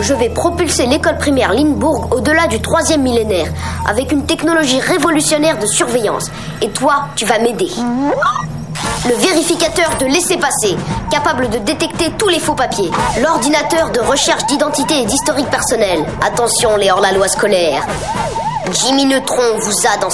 je vais propulser l'école primaire Lindbourg au-delà du 3e millénaire avec une technologie révolutionnaire de surveillance. Et toi, tu vas m'aider. Le vérificateur de laissez-passer, capable de détecter tous les faux papiers. L'ordinateur de recherche d'identité et d'historique personnel. Attention, les hors-la-loi scolaires. Jimmy Neutron vous a dans